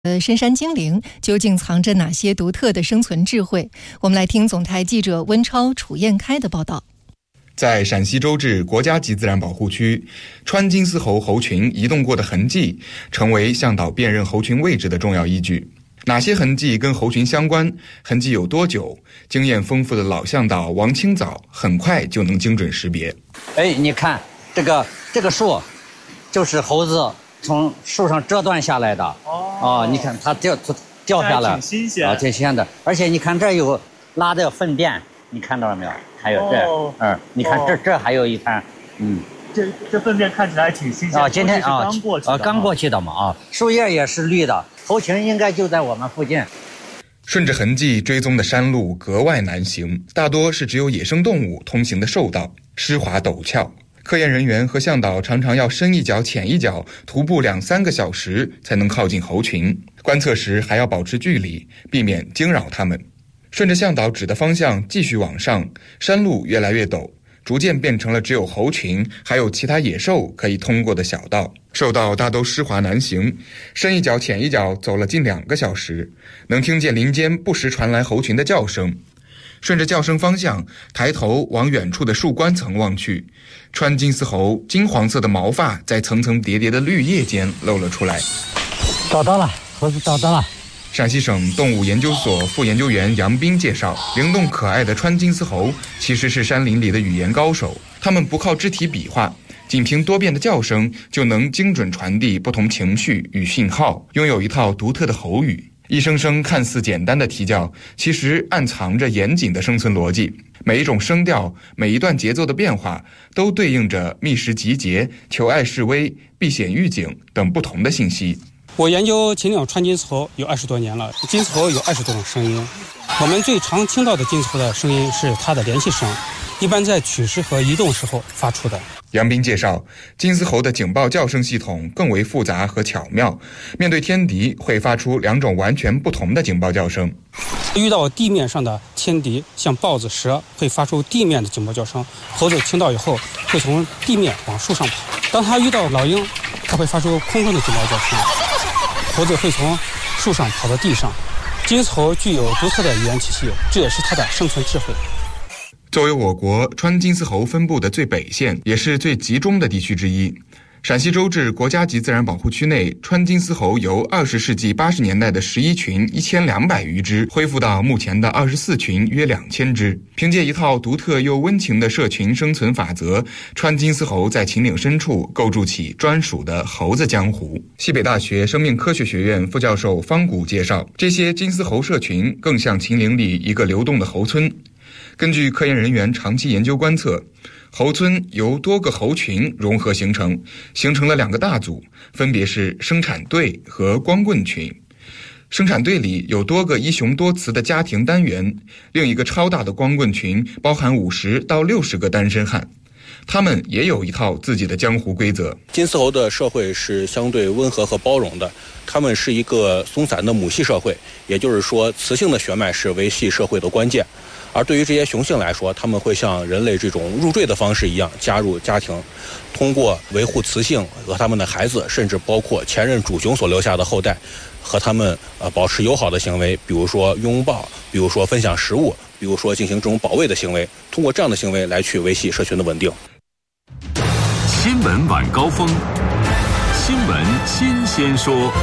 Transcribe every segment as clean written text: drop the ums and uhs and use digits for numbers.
深山精灵究竟藏着哪些独特的生存智慧？我们来听总台记者温超、楚燕开的报道。 在陕西周至国家级自然保护区，川金丝猴猴群移动过的痕迹成为向导辨认猴群位置的重要依据。哪些痕迹跟猴群相关？痕迹有多久？经验丰富的老向导王清早很快就能精准识别。 你看这个树，就是猴子从树上折断下来的。你看它掉下来， 挺新鲜挺新鲜的。而且你看这有拉的粪便，你看到了没有？还有这，你看这还有一滩， 这粪便看起来挺新鲜。 今天刚过去的嘛。树叶也是绿的，猴群应该就在我们附近。 顺着痕迹追踪的山路格外难行，大多是只有野生动物通行的兽道，湿滑陡峭。科研人员和向导常常要深一脚浅一脚，徒步2-3个小时才能靠近猴群。观测时还要保持距离，避免惊扰它们。顺着向导指的方向继续往上，山路越来越陡，逐渐变成了只有猴群还有其他野兽可以通过的小道。兽道大都湿滑难行，深一脚浅一脚走了近2个小时，能听见林间不时传来猴群的叫声。顺着叫声方向，抬头往远处的树冠层望去，川金丝猴金黄色的毛发在层层叠叠的绿叶间露了出来。 找到了，猴子找到了。 陕西省动物研究所副研究员杨斌介绍，灵动可爱的川金丝猴其实是山林里的语言高手，它们不靠肢体比划，仅凭多变的叫声就能精准传递不同情绪与信号，拥有一套独特的喉语。一声声看似简单的啼叫，其实暗藏着严谨的生存逻辑。每一种声调，每一段节奏的变化，都对应着觅食集结、求爱示威、避险预警等不同的信息。 我研究秦岭川金丝猴有20多年了，金丝猴有20多种声音。我们最常听到的金丝猴的声音是它的联系声，一般在取食和移动时候发出的。 杨斌介绍，金丝猴的警报叫声系统更为复杂和巧妙，面对天敌会发出2种完全不同的警报叫声。 遇到地面上的天敌，像豹子、蛇，会发出地面的警报叫声，猴子听到以后会从地面往树上跑。当它遇到老鹰，它会发出空中的警报叫声，猴子会从树上跑到地上。金丝猴具有独特的语言体系，这也是它的生存智慧。 作为我国川金丝猴分布的最北线，也是最集中的地区之一，陕西周至国家级自然保护区内，川金丝猴由20世纪80年代的11群1200余只恢复到目前的24群约2000只。凭借一套独特又温情的社群生存法则，川金丝猴在秦岭深处构筑起专属的猴子江湖。西北大学生命科学学院副教授方谷介绍，这些金丝猴社群更像秦岭里一个流动的猴村。根据科研人员长期研究观测，猴村由多个猴群融合形成了2个大组，分别是生产队和光棍群。生产队里有多个一雄多雌的家庭单元，另一个超大的光棍群包含50到60个单身汉。他们也有一套自己的江湖规则。 金丝猴的社会是相对温和和包容的，他们是一个松散的母系社会，也就是说雌性的血脉是维系社会的关键。而对于这些雄性来说，他们会像人类这种入赘的方式一样加入家庭，通过维护雌性和他们的孩子，甚至包括前任主雄所留下的后代，和他们保持友好的行为，比如说拥抱，比如说分享食物，比如说进行这种保卫的行为，通过这样的行为来去维系社群的稳定。 新闻晚高峰，新闻新鲜说。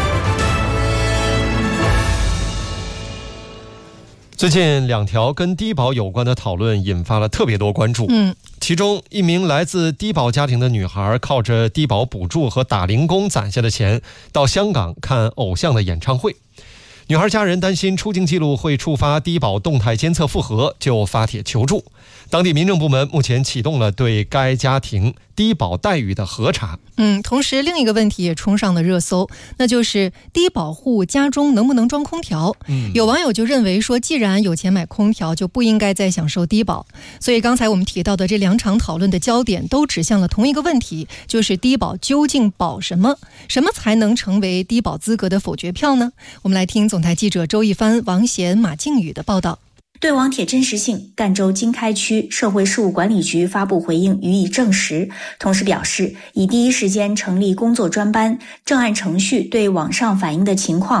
最近2条跟低保有关的讨论引发了特别多关注。其中一名来自低保家庭的女孩靠着低保补助和打零工攒下的钱到香港看偶像的演唱会。女孩家人担心出境记录会触发低保动态监测复核，就发帖求助。当地民政部门目前启动了对该家庭低保待遇的核查。 同时另一个问题也冲上了热搜，那就是低保户家中能不能装空调。有网友就认为说，既然有钱买空调，就不应该再享受低保。所以刚才我们提到的这2场讨论的焦点都指向了同一个问题，就是低保究竟保什么？什么才能成为低保资格的否决票呢？我们来听总台记者周一帆、王贤、马靖宇的报道。 对网帖真实性，赣州经开区社会事务管理局发布回应予以证实，同时表示已第一时间成立工作专班，正按程序对网上反映的情况